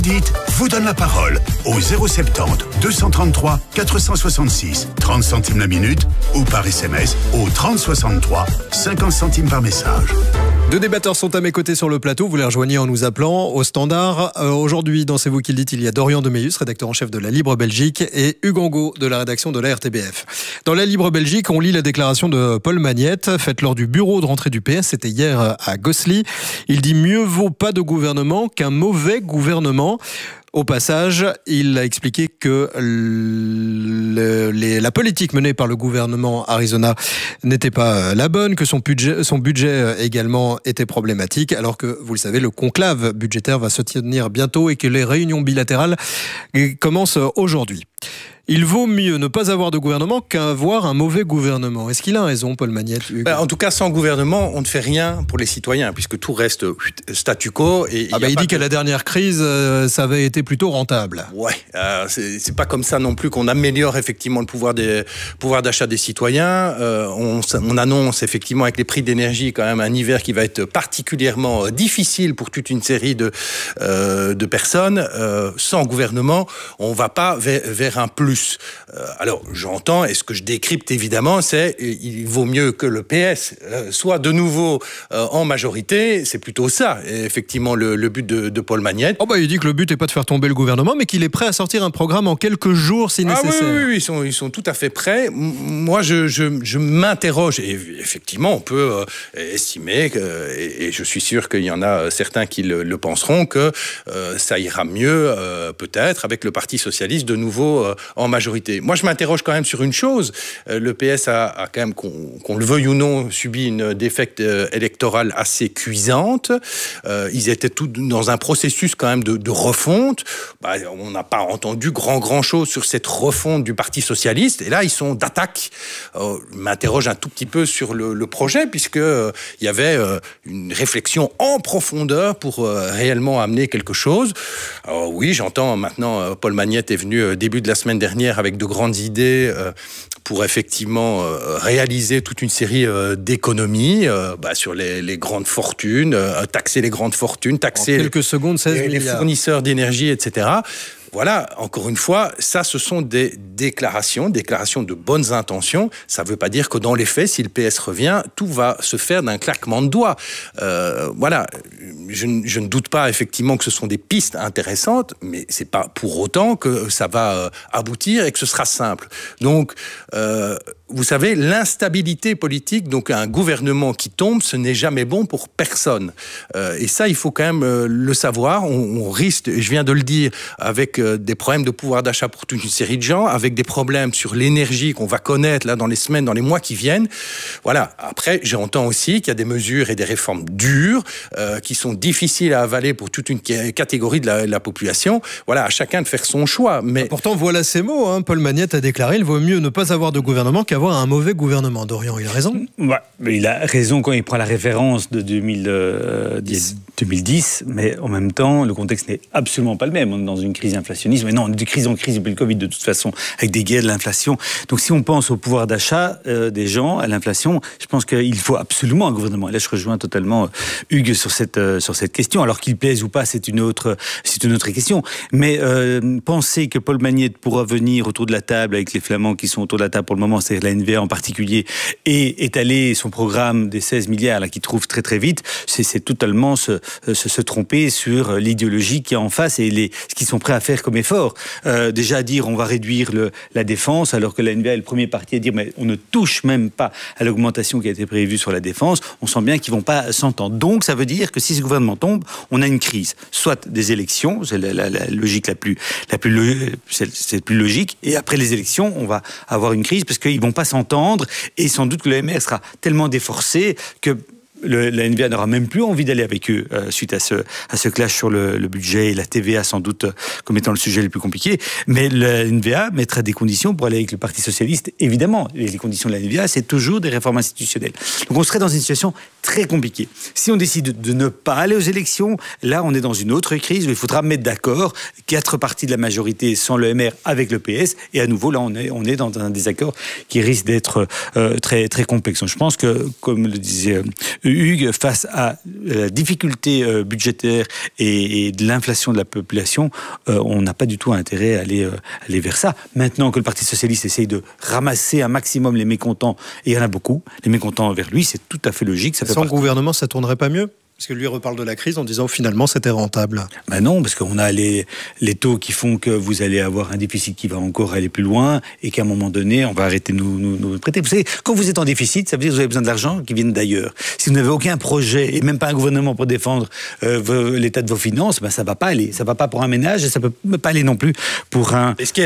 Dites, vous donne la parole au 070 233 466, 30 centimes la minute ou par SMS au 3063, 50 centimes par message. Deux débatteurs sont à mes côtés sur le plateau. Vous les rejoignez en nous appelant au standard. Aujourd'hui, dans C'est vous qui le dites, il y a Dorian Demeus, rédacteur en chef de La Libre Belgique, et Hugues Angot de la rédaction de la RTBF. Dans La Libre Belgique, on lit la déclaration de Paul Magnette, faite lors du bureau de rentrée du PS. C'était hier à Gosselies. Il dit « Mieux vaut pas de gouvernement qu'un mauvais gouvernement ». Au passage, il a expliqué que la politique menée par le gouvernement Arizona n'était pas la bonne, que son budget également était problématique, alors que, vous le savez, le conclave budgétaire va se tenir bientôt et que les réunions bilatérales commencent aujourd'hui. Il vaut mieux ne pas avoir de gouvernement qu'avoir un mauvais gouvernement. Est-ce qu'il a raison, Paul Magnette, Hugues ? En tout cas, sans gouvernement, on ne fait rien pour les citoyens, puisque tout reste statu quo. Et il dit qu'à la dernière crise, ça avait été plutôt rentable. Ouais, c'est pas comme ça non plus qu'on améliore effectivement le pouvoir d'achat des citoyens. On annonce effectivement avec les prix d'énergie quand même un hiver qui va être particulièrement difficile pour toute une série de personnes. Sans gouvernement, on va pas vers un plus. Alors, j'entends, et ce que je décrypte évidemment, c'est il vaut mieux que le PS soit de nouveau en majorité. C'est plutôt ça, effectivement, le but de Paul Magnette. Il dit que le but n'est pas de faire tomber le gouvernement, mais qu'il est prêt à sortir un programme en quelques jours si nécessaire. Oui, ils sont tout à fait prêts. Moi, je m'interroge, et effectivement, on peut estimer, et je suis sûr qu'il y en a certains qui le penseront, que ça ira mieux, peut-être, avec le Parti socialiste de nouveau en majorité. Moi, je m'interroge quand même sur une chose. Le PS a quand même, qu'on le veuille ou non, subi une défaite électorale assez cuisante. Ils étaient tous dans un processus quand même de refonte. On n'a pas entendu grand chose sur cette refonte du Parti socialiste. Et là, ils sont d'attaque. Je m'interroge un tout petit peu sur le projet, puisqu'il y avait une réflexion en profondeur pour réellement amener quelque chose. Alors oui, j'entends maintenant, Paul Magnette est venu début de la semaine dernière avec de grandes idées pour effectivement réaliser toute une série d'économies sur les grandes fortunes, taxer les grandes fortunes, taxer en quelques secondes, 16 les fournisseurs d'énergie, etc. Voilà, encore une fois, ça, ce sont des déclarations de bonnes intentions. Ça ne veut pas dire que dans les faits, si le PS revient, tout va se faire d'un claquement de doigts. Voilà, je ne doute pas effectivement que ce sont des pistes intéressantes, mais c'est pas pour autant que ça va aboutir et que ce sera simple. Donc, vous savez, l'instabilité politique, donc un gouvernement qui tombe, ce n'est jamais bon pour personne. Et ça, il faut quand même le savoir. On risque, je viens de le dire, avec des problèmes de pouvoir d'achat pour toute une série de gens, avec des problèmes sur l'énergie qu'on va connaître là dans les semaines, dans les mois qui viennent. Voilà. Après, j'entends aussi qu'il y a des mesures et des réformes dures qui sont difficiles à avaler pour toute une catégorie de la population. Voilà, à chacun de faire son choix. Mais pourtant, voilà ces mots. Paul Magnette a déclaré: il vaut mieux ne pas avoir de gouvernement qu'avoir un mauvais gouvernement. Dorian, il a raison. Ouais, mais il a raison quand il prend la référence de 2010, mais en même temps, le contexte n'est absolument pas le même. On est dans une crise inflationniste, mais non, on est de crise en crise depuis le Covid de toute façon, avec des guerres, de l'inflation. Donc si on pense au pouvoir d'achat des gens, à l'inflation, je pense qu'il faut absolument un gouvernement. Et là, je rejoins totalement Hugues sur cette question. Alors qu'il plaise ou pas, c'est une autre question. Mais penser que Paul Magnette pourra venir autour de la table avec les Flamands qui sont autour de la table pour le moment, c'est la NVA en particulier, et étaler son programme des 16 milliards là, qu'il trouve très très vite, c'est totalement se tromper sur l'idéologie qui est en face et ce qu'ils sont prêts à faire comme effort. Déjà dire on va réduire la défense, alors que la NVA est le premier parti à dire mais on ne touche même pas à l'augmentation qui a été prévue sur la défense, on sent bien qu'ils ne vont pas s'entendre. Donc ça veut dire que si ce gouvernement tombe, on a une crise. Soit des élections, c'est la logique c'est plus logique, et après les élections, on va avoir une crise parce qu'ils ne vont pas s'entendre, et sans doute que le MR sera tellement déforcé que la NVA n'aura même plus envie d'aller avec eux suite à ce clash sur le budget et la TVA sans doute comme étant le sujet le plus compliqué. Mais la NVA mettra des conditions pour aller avec le Parti socialiste, évidemment. Et les conditions de la NVA, c'est toujours des réformes institutionnelles. Donc on serait dans une situation très compliquée. Si on décide de ne pas aller aux élections, là on est dans une autre crise où il faudra mettre d'accord 4 partis de la majorité sans le MR avec le PS, et à nouveau là on est dans un désaccord qui risque d'être très, très complexe. Donc, je pense que, comme le disait Hugues, face à la difficulté budgétaire et de l'inflation de la population, on n'a pas du tout intérêt à aller vers ça. Maintenant que le Parti socialiste essaye de ramasser un maximum les mécontents, et il y en a beaucoup, les mécontents vers lui, c'est tout à fait logique. Sans gouvernement, ça tournerait pas mieux ? Parce que lui reparle de la crise en disant finalement c'était rentable. Ben non, parce qu'on a les taux qui font que vous allez avoir un déficit qui va encore aller plus loin et qu'à un moment donné, on va arrêter de nous prêter. Vous savez, quand vous êtes en déficit, ça veut dire que vous avez besoin de l'argent qui vient d'ailleurs. Si vous n'avez aucun projet et même pas un gouvernement pour défendre l'état de vos finances, ben ça va pas aller. Ça va pas pour un ménage et ça peut pas aller non plus pour un...